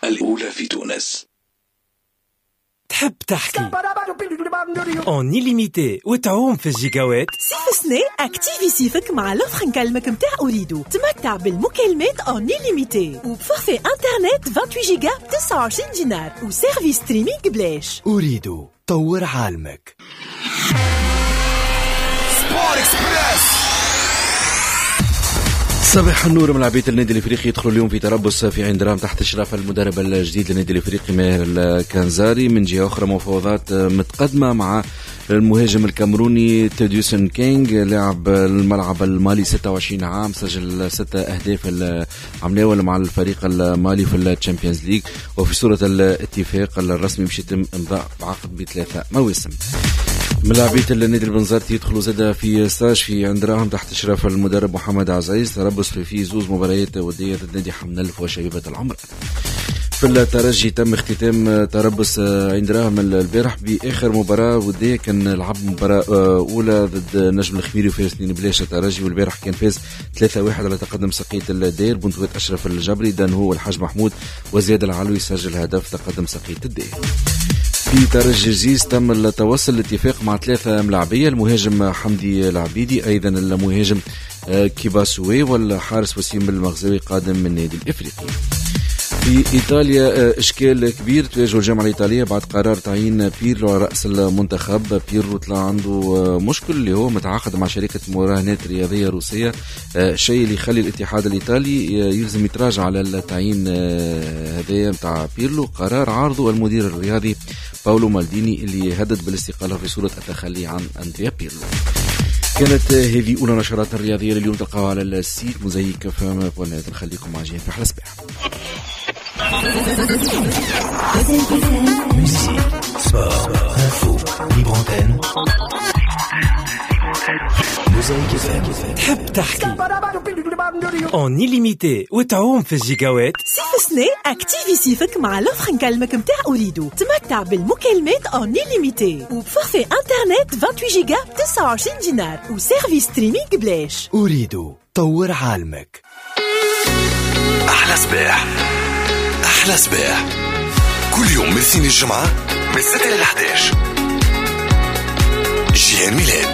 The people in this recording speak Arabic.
الأولى في تونس. تحب تحكي اون إليميتي وتعوم في الجيجاوات؟ صيف سنة اكتيفي صيفك مع لوفر نكلمك متاع أوريدو. تمتع بالمكالمات اون إليميتي وبفورفي انترنت 28 جيجا ب 29 دينار وسيرفيس ستريمينغ بلاش. أوريدو، طور عالمك. سبور اكسبريس. صباح النور. ملاعبية النادي الافريقي يدخلوا اليوم في تربص في عين درام تحت اشراف المدرب الجديد للنادي الافريقي ماهر الكنزاري. من جهة اخرى مفاوضات متقدمة مع المهاجم الكامروني تيديوسن كينغ، لاعب الملعب المالي 26 عام، سجل 6 أهداف العملاوة مع الفريق المالي في الشامبيونز ليج، وفي صورة الاتفاق الرسمي باش يتم امضاء بعقد ب3 مواسم. ملاعبية النادي البنزرتي يدخلوا زادة في ستاج في عين دراهم تحت إشراف المدرب محمد عزيز، تربص في زوز مباريات ودية ضد نادي حمنلف وشبيبة العمر. في الترجي تم اختتام تربص عين دراهم البارح بآخر مباراة ودية، كان لعب مباراة أولى ضد نجم الخميري وفاز 2-0 الترجي، والبارح كان فاز 3-1 على تقدم سقية الدير بنتوات أشرف الجبري، دانهو والحاج محمود وزياد العلوي سجل هدف تقدم سقية الدير. في ترجي جيز تم التوصل لاتفاق مع 3 ملاعبية، المهاجم حمدي العبيدي، أيضا المهاجم كيباسوي، والحارس وسيم المغزاوي قادم من النادي الإفريقي. في إيطاليا إشكال كبير تواجه الجامعة الإيطالية بعد قرار تعيين بيرلو على رأس المنتخب. بيرلو طلع عنده مشكل اللي هو متعاقد مع شركة مراهنات رياضية روسية، شيء اللي يخلي الاتحاد الإيطالي يلزم يتراجع على التعيين هذايا متاع بيرلو، قرار عارضه المدير الرياضي باولو مالديني اللي هدد بالاستقالة في صورة التخلي عن أندريا بيرلو. كانت هذه أولى نشرات الرياضية لليوم، تلقاها على السيت مزيك فما بونات. نخليكم مع جهة في حلى صباح. تحب تحكي اون إليميتي وتعوم في الجيجاوات؟ صيف سنة اكتيفي صيفك مع لوفر نكلمك متاع أوريدو. تمتع بالمكالمات اون إليميتي وبفورفي انترنت 28 جيجا ب 29 دينار وسيرفيس ستريمينغ بلاش. أوريدو، طور عالمك. أحلى صباح، أحلى صباح، كل يوم من الاثنين الجمعة من 6 ل 11. جيهان ميلاد.